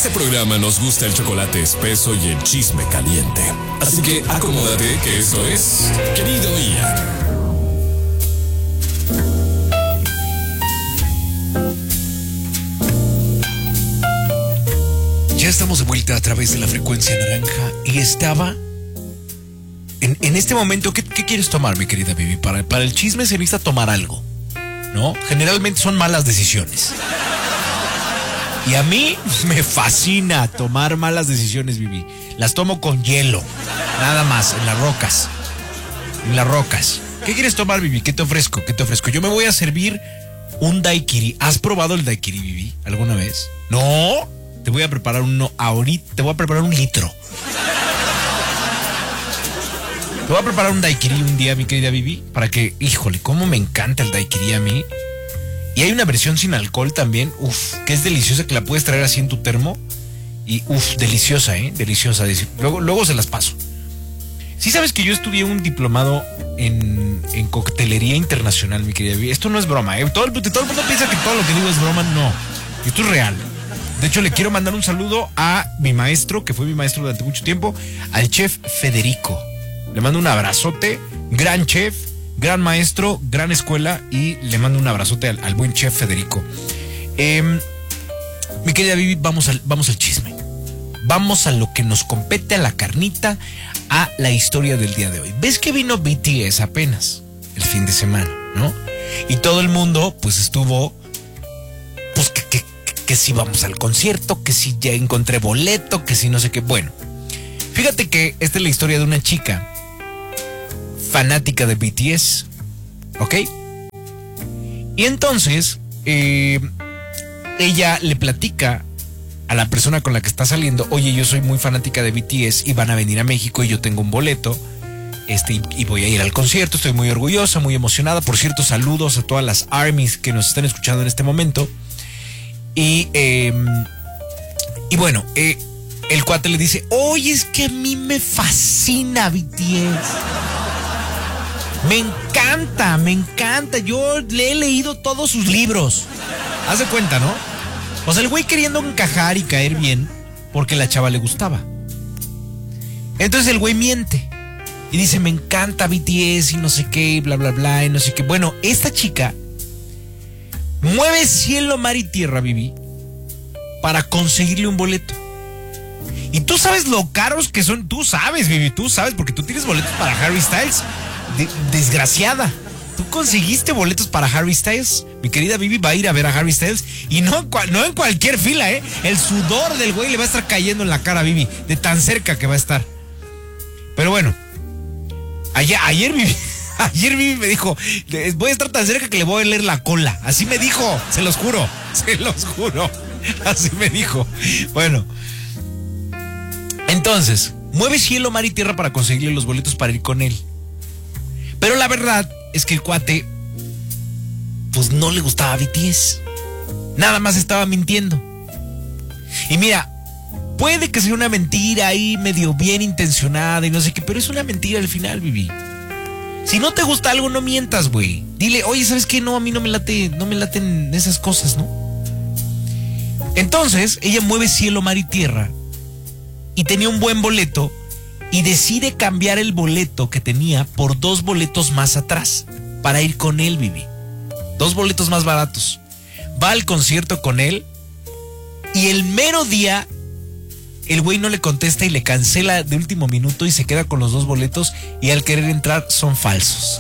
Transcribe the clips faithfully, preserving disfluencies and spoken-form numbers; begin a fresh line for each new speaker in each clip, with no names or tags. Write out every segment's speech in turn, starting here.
este programa nos gusta el chocolate espeso y el chisme caliente. Así que acomódate que esto es Querido Ian.
Ya estamos de vuelta a través de la frecuencia naranja y estaba... En, en este momento, ¿qué, ¿qué quieres tomar, mi querida Bibi? Para, para el chisme se necesita tomar algo, ¿no? Generalmente son malas decisiones. Y a mí me fascina tomar malas decisiones, Bibi. Las tomo con hielo, nada más, en las rocas. En las rocas. ¿Qué quieres tomar, Bibi? ¿Qué te ofrezco? ¿Qué te ofrezco? Yo me voy a servir un daiquiri. ¿Has probado el daiquiri, Bibi, alguna vez? ¿No? Te voy a preparar uno ahorita. Te voy a preparar un litro. Te voy a preparar un daiquiri un día, mi querida Bibi, para que, híjole, cómo me encanta el daiquiri a mí. Y hay una versión sin alcohol también, uff, que es deliciosa, que la puedes traer así en tu termo. Y uff, deliciosa, ¿eh? Deliciosa. Luego, luego se las paso. Sí sabes que yo estudié un diplomado en, en coctelería internacional, mi querida Bibi. Esto no es broma, ¿eh? Todo el, todo el mundo piensa que todo lo que digo es broma, no. Esto es real. De hecho, le quiero mandar un saludo a mi maestro, que fue mi maestro durante mucho tiempo, al chef Federico. Le mando un abrazote, gran chef, gran maestro, gran escuela, y le mando un abrazote al, al buen chef Federico. Eh, mi querida Bibi, vamos al, vamos al chisme. Vamos a lo que nos compete, a la carnita, a la historia del día de hoy. ¿Ves que vino B T S apenas el fin de semana, no? Y todo el mundo, pues, estuvo, pues, que, que, que si vamos al concierto, que si ya encontré boleto, que si no sé qué. Bueno, fíjate que esta es la historia de una chica fanática de B T S, ¿ok? Y entonces, eh, ella le platica a la persona con la que está saliendo: oye, yo soy muy fanática de B T S y van a venir a México y yo tengo un boleto, este, y, y voy a ir al concierto, estoy muy orgullosa, muy emocionada. Por cierto, saludos a todas las ARMYs que nos están escuchando en este momento. Y, eh, y bueno, eh, el cuate le dice: oye, es que a mí me fascina B T S. Me encanta, me encanta. Yo le he leído todos sus libros. Haz de cuenta, ¿no? O sea, el güey queriendo encajar y caer bien porque la chava le gustaba. Entonces el güey miente y dice: me encanta B T S y no sé qué, bla, bla, bla, y no sé qué. Bueno, esta chica mueve cielo, mar y tierra, Bibi, para conseguirle un boleto. Y tú sabes lo caros que son. Tú sabes, Bibi, tú sabes, porque tú tienes boletos para Harry Styles. De, desgraciada, tú conseguiste boletos para Harry Styles. Mi querida Bibi va a ir a ver a Harry Styles, y no en, cual, no en cualquier fila, ¿eh? El sudor del güey le va a estar cayendo en la cara a Bibi, de tan cerca que va a estar. Pero bueno, ayer, ayer Bibi, ayer Bibi me dijo: voy a estar tan cerca que le voy a leer la cola. Así me dijo, se los juro, se los juro. Así me dijo. Bueno, entonces, mueve cielo, mar y tierra para conseguirle los boletos para ir con él. Pero la verdad es que el cuate, pues, no le gustaba B T S. Nada más estaba mintiendo. Y mira, puede que sea una mentira ahí medio bien intencionada y no sé qué, pero es una mentira al final, Bibi. Si no te gusta algo, no mientas, güey. Dile: oye, ¿sabes qué? No, a mí no me late, no me laten esas cosas, ¿no? Entonces, ella mueve cielo, mar y tierra y tenía un buen boleto, y decide cambiar el boleto que tenía por dos boletos más atrás para ir con él, Bibi. Dos boletos más baratos. Va al concierto con él, y el mero día el güey no le contesta y le cancela de último minuto y se queda con los dos boletos, y al querer entrar son falsos.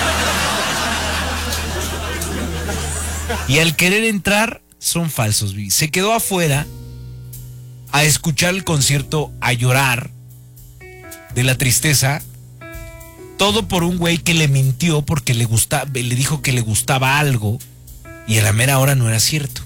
Y al querer entrar son falsos, Bibi. Se quedó afuera a escuchar el concierto, a llorar de la tristeza, todo por un güey que le mintió porque le gustaba, le dijo que le gustaba algo, y a la mera hora no era cierto.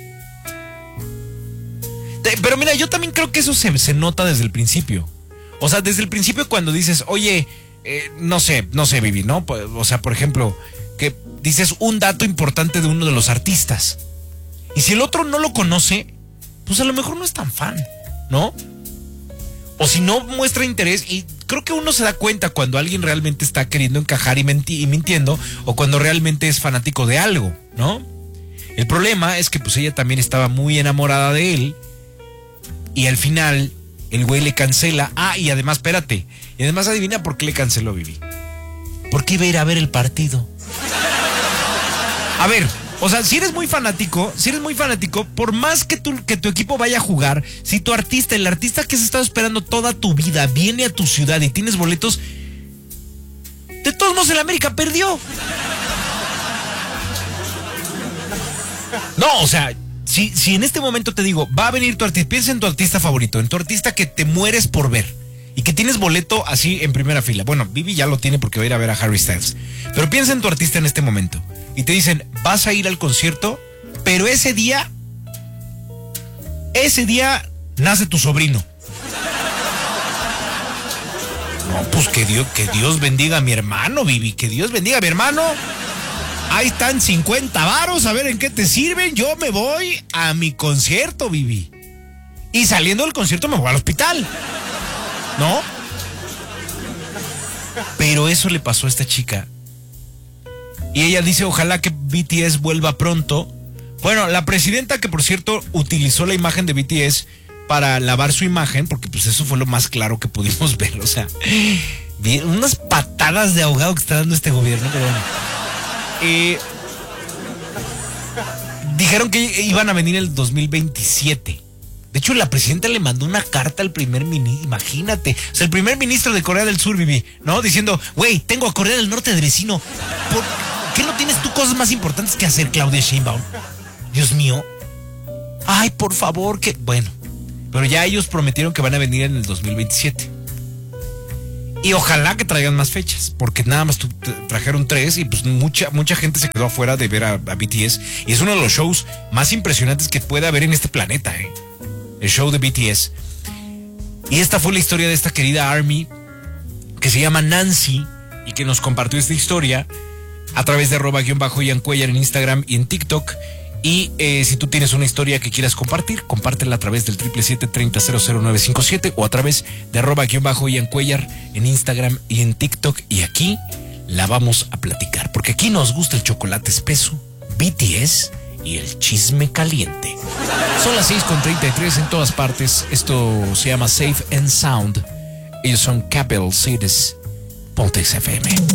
Pero mira, yo también creo que eso se, se nota desde el principio. O sea, desde el principio, cuando dices: oye, eh, no sé, no sé, Bibi, ¿no? O sea, por ejemplo, que dices un dato importante de uno de los artistas, y si el otro no lo conoce, pues a lo mejor no es tan fan, ¿no? O si no muestra interés, y creo que uno se da cuenta cuando alguien realmente está queriendo encajar y, menti- y mintiendo, o cuando realmente es fanático de algo, ¿no? El problema es que pues ella también estaba muy enamorada de él, Y al final, el güey le cancela. Ah, y además, espérate. Y además adivina por qué le canceló, Vivi. Porque iba a ir a ver el partido. A ver, o sea, si eres muy fanático, si eres muy fanático, por más que tu, que tu equipo vaya a jugar, si tu artista, el artista que has estado esperando toda tu vida, viene a tu ciudad y tienes boletos, de todos modos el América perdió. No, o sea, si, si en este momento te digo, va a venir tu artista, piensa en tu artista favorito, en tu artista que te mueres por ver y que tienes boleto así en primera fila. Bueno, Vivi ya lo tiene porque va a ir a ver a Harry Styles. Pero piensa en tu artista en este momento y te dicen, vas a ir al concierto, pero ese día, ese día nace tu sobrino. No, pues que Dios, que Dios bendiga a mi hermano, Vivi, que Dios bendiga a mi hermano. Ahí están cincuenta varos, a ver en qué te sirven. Yo me voy a mi concierto, Vivi. Y saliendo del concierto me voy al hospital, ¿no? Pero eso le pasó a esta chica. Y ella dice, ojalá que B T S vuelva pronto. Bueno, la presidenta, que por cierto utilizó la imagen de B T S para lavar su imagen, porque pues eso fue lo más claro que pudimos ver. O sea, unas patadas de ahogado que está dando este gobierno, pero bueno. Eh, dijeron que iban a venir el dos mil veintisiete. De hecho, la presidenta le mandó una carta al primer ministro, imagínate. O sea, el primer ministro de Corea del Sur, Vivi, ¿no? Diciendo, güey, tengo a Corea del Norte de vecino. ¿Por qué no tienes tú cosas más importantes que hacer, Claudia Sheinbaum? Dios mío. Ay, por favor, que... Bueno, pero ya ellos prometieron que van a venir en el dos mil veintisiete. Y ojalá que traigan más fechas, porque nada más trajeron tres y pues mucha mucha gente se quedó afuera de ver a, a B T S. Y es uno de los shows más impresionantes que puede haber en este planeta, ¿eh? El show de B T S. Y esta fue la historia de esta querida ARMY, que se llama Nancy, y que nos compartió esta historia a través de arroba guión bajo Ian Cuellar en Instagram y en TikTok. Y eh, si tú tienes una historia que quieras compartir, compártela a través del triple siete treinta cero cero nueve cinco siete o a través de arroba guión bajo Ian Cuellar en Instagram y en TikTok. Y aquí la vamos a platicar, porque aquí nos gusta el chocolate espeso, B T S y el chisme caliente. Son las seis con treinta y tres en todas partes. Esto se llama Safe and Sound. Ellos son Capital Cities. Ponte X F M.